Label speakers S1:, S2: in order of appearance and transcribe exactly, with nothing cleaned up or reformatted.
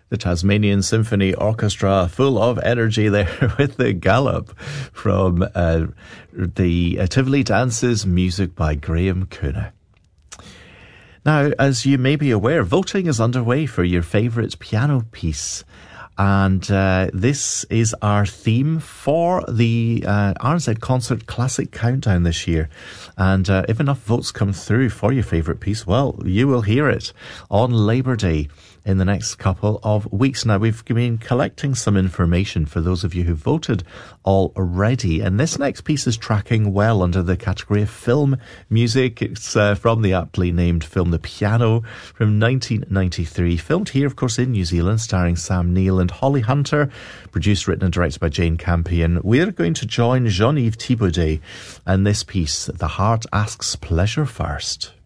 S1: The Tasmanian Symphony Orchestra, full of energy there with the Gallop from uh, the Tivoli Dances, music by Graham Cunha. Now, as you may be aware, voting is underway for your favourite piano piece. And uh, this is our theme for the uh, R N Z Concert Classic Countdown this year. And uh, if enough votes come through for your favourite piece, well, you will hear it on Labour Day in the next couple of weeks. Now, we've been collecting some information for those of you who voted already. And this next piece is tracking well under the category of film music. It's uh, from the aptly named film The Piano from nineteen ninety-three. Filmed here, of course, in New Zealand, starring Sam Neill and Holly Hunter. Produced, written and directed by Jane Campion. We're going to join Jean-Yves Thibaudet and this piece, The Heart Asks Pleasure First.